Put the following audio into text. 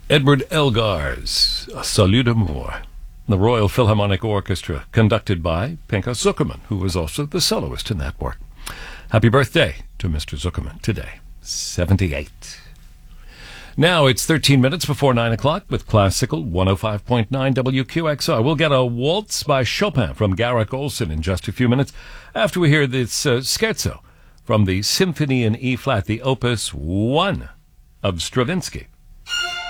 Edward Elgar's Salut d'Amour, the Royal Philharmonic Orchestra, conducted by Pinchas Zukerman, who was also the soloist in that work. Happy birthday to Mr. Zukerman today, 78. Now it's 13 minutes before 9 o'clock with Classical 105.9 WQXR. We'll get a waltz by Chopin from Garrick Olson in just a few minutes after we hear this scherzo from the Symphony in E-flat, the Opus 1 of Stravinsky.